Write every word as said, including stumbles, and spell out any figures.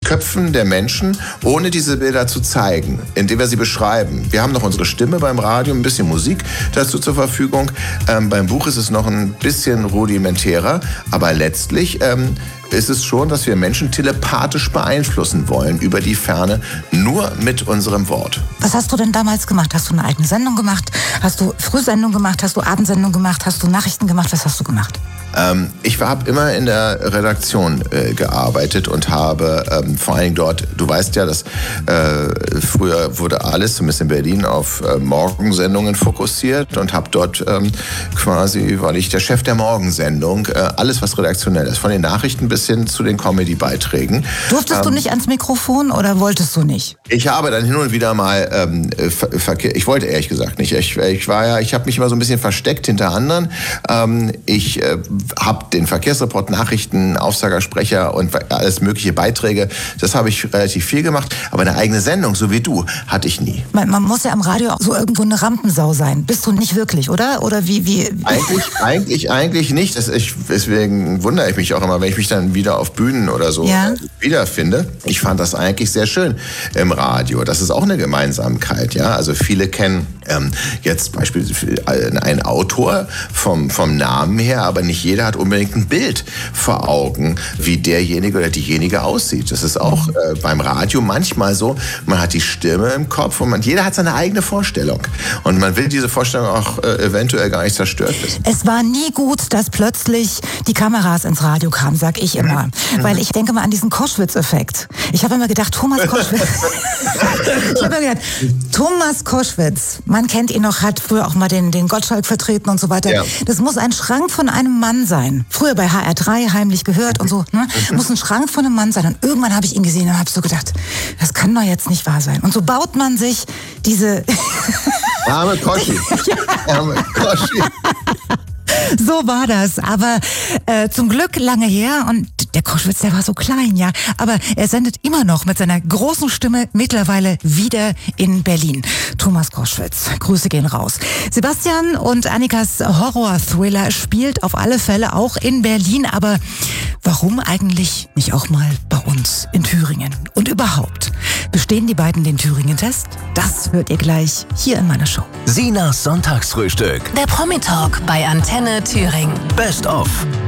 Köpfen der Menschen, ohne diese Bilder zu zeigen, indem wir sie beschreiben. Wir haben noch unsere Stimme beim Radio, ein bisschen Musik dazu zur Verfügung. Ähm, beim Buch ist es noch ein bisschen rudimentärer, aber letztlich ähm, ist es schon, dass wir Menschen telepathisch beeinflussen wollen über die Ferne, nur mit unserem Wort. Was hast du denn damals gemacht? Hast du eine eigene Sendung gemacht? Hast du Frühsendung gemacht? Hast du Abendsendung gemacht? Hast du Nachrichten gemacht? Was hast du gemacht? Ähm, ich habe immer in der Redaktion äh, gearbeitet und habe ähm, vor allen Dingen dort, du weißt ja, dass äh, früher wurde alles, zumindest in Berlin, auf äh, Morgensendungen fokussiert und habe dort ähm, quasi, war ich der Chef der Morgensendung, äh, alles was redaktionell ist, von den Nachrichten bis hin zu den Comedy-Beiträgen. Durftest ähm, du nicht ans Mikrofon oder wolltest du nicht? Ich habe dann hin und wieder mal ähm, Ver- Verkehr, ich wollte ehrlich gesagt nicht, ich, ich war ja, ich habe mich immer so ein bisschen versteckt hinter anderen. Ähm, ich äh, habe den Verkehrsreport, Nachrichten, Aufsagersprecher und alles mögliche Beiträge. Das habe ich relativ viel gemacht. Aber eine eigene Sendung, so wie du, hatte ich nie. Man, man muss ja am Radio auch so irgendwo eine Rampensau sein. Bist du nicht wirklich, oder? Oder wie? wie? Eigentlich, eigentlich, eigentlich nicht. Das, ich, deswegen wundere ich mich auch immer, wenn ich mich dann wieder auf Bühnen oder so ja. wiederfinde. Ich fand das eigentlich sehr schön im Radio. Das ist auch eine Gemeinsamkeit. Ja? Also viele kennen ähm, jetzt beispielsweise einen Autor vom, vom Namen her, aber nicht jeder hat unbedingt ein Bild vor Augen, wie derjenige oder diejenige aussieht. Das ist auch äh, beim Radio manchmal so, man hat die Stimme im Kopf und man, jeder hat seine eigene Vorstellung. Und man will diese Vorstellung auch äh, eventuell gar nicht zerstört wissen. Es war nie gut, dass plötzlich die Kameras ins Radio kamen, sag ich immer. Mhm. Weil ich denke mal an diesen Koschwitz-Effekt. Ich habe immer gedacht, Thomas Koschwitz... ich habe immer gedacht, Thomas Koschwitz, man kennt ihn noch, hat früher auch mal den, den Gottschalk vertreten und so weiter. Ja. Das muss ein Schrank von einem Mann sein. Früher bei H R drei, heimlich gehört und so. Ne? Muss ein Schrank von einem Mann sein. Und irgendwann habe ich ihn gesehen und habe so gedacht, das kann doch jetzt nicht wahr sein. Und so baut man sich diese... Arme Koschi. Ja. Arme Koschi. So war das, aber äh, zum Glück lange her und der Koschwitz, der war so klein, ja, aber er sendet immer noch mit seiner großen Stimme mittlerweile wieder in Berlin. Thomas Koschwitz, Grüße gehen raus. Sebastian und Annikas Horror-Thriller spielt auf alle Fälle auch in Berlin, aber warum eigentlich nicht auch mal bei uns in Thüringen? Und überhaupt, bestehen die beiden den Thüringen-Test? Das hört ihr gleich hier in meiner Show. Sinas Sonntagsfrühstück. Der Promi-Talk bei Antenne Thüringen. Best of.